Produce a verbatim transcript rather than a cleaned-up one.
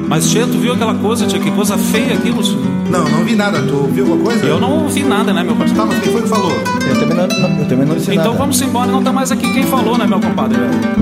Mas, tia, tu viu aquela coisa, tia? Que coisa feia aquilo. Não, não vi nada. Tu viu alguma coisa? Eu não vi nada, né, meu parceiro? Tá, mas quem foi que falou? Eu também não, não, eu também não disse Então nada. vamos embora, não tá mais aqui quem falou, né, meu compadre?